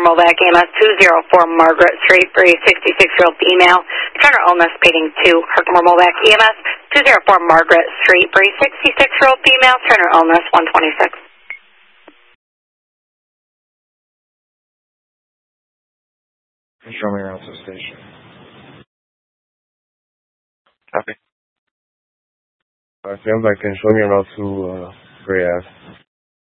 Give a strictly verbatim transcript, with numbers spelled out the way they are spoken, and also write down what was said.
Movac E M S two oh four Margaret Street for a sixty-six-year-old female. Turner illness speeding to Herkimer Movac E M S two oh four Margaret Street for a sixty-six-year-old female. Turner illness one twenty-six. Show me around to the station. Copy. Alright, stand by. Can show me around to uh, Gray Ave.